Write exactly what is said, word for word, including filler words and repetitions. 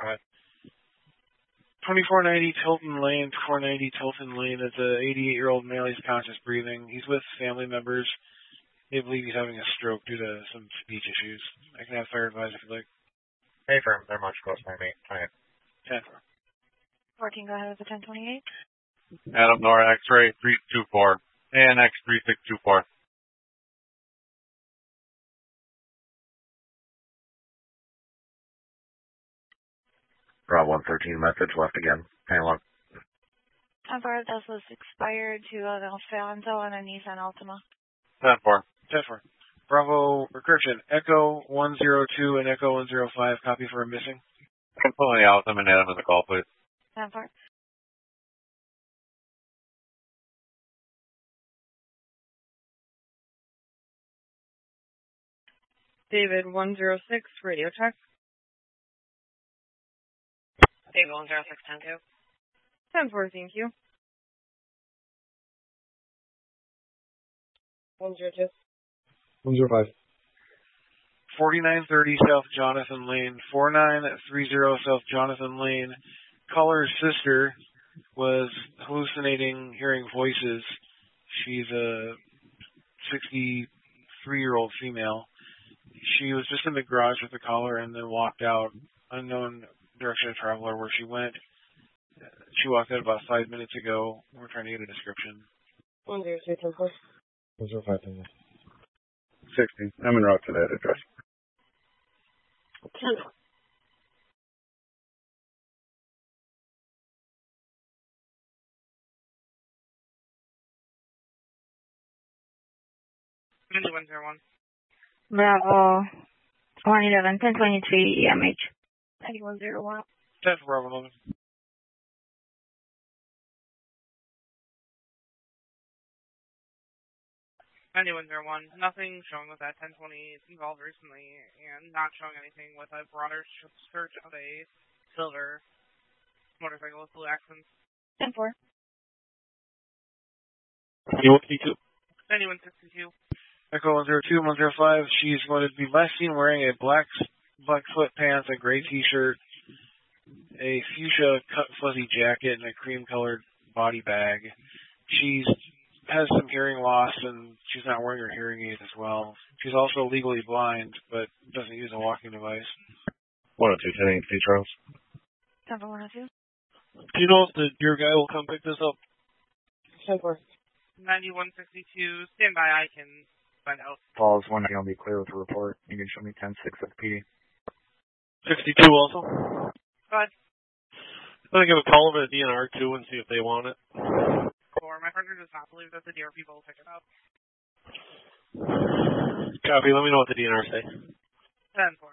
Right. twenty-four ninety Tilton Lane, four ninety Tilton Lane. It's an eighty-eight-year-old male. He's conscious breathing. He's with family members. They believe he's having a stroke due to some speech issues. I can have fire advise if you like. Hey, firm. They're much close by me. All right. ten. fourteen, go ahead with the ten twenty-eight. Adam Nora, X-ray three two four. A N X three six two four. Bravo one thirteen message left again. Hang on. ten four, this was expired to an Alfonso and a Nissan Altima. ten four. ten four. Bravo, recursion. Echo one zero two and Echo one zero five. Copy for a missing. I'm pulling out. I'm in Adam in the call, please. ten four. David one zero six, radio check. David one zero six, ten two. ten four, thank you. one zero two. one zero five. forty-nine thirty South Jonathan Lane. forty-nine thirty South Jonathan Lane. Caller's sister was hallucinating, hearing voices. She's a sixty-three-year-old female. She was just in the garage with the caller and then walked out, unknown direction of traveler where she went. She walked out about five minutes ago. We're trying to get a description. one zero two, ten four. one zero five, ten four. sixty. I'm en route to that address. ten four. one zero one. Bravo one eleven, ten twenty-three E M H. one zero one. ten for Bravo eleven. ninety-one zero one. Nothing showing with that ten twenty. It's involved recently and not showing anything with a broader search of a silver motorcycle with blue accents. ten four. ninety-one sixty-two. ninety-one sixty-two. Echo one zero two, one zero five. She's going to be last seen wearing a black black sweatpants, a gray T-shirt, a fuchsia cut fuzzy jacket, and a cream-colored body bag. She's has some hearing loss, and she's not wearing her hearing aids as well. She's also legally blind, but doesn't use a walking device. one oh two, ten eight, Charles. ten four, one oh two. Do you know if the, your guy will come pick this up? ten four. ninety-one sixty-two. Stand by. I can find out. Falls one, I'll be clear with the report. You can show me ten six at the P D. sixty-two also? Go ahead. I'm going to give a call over to D N R too and see if they want it. Or my partner does not believe that the D R people will pick it up. Copy. Let me know what the D N R say. ten four.